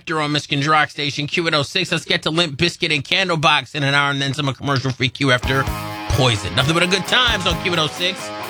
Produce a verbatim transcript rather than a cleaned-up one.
after on Michigan's Rock Station, Q one oh six. Let's get to Limp Bizkit and Candlebox in an hour and then some commercial free Q after Poison. Nothing but a good times on Q one oh six.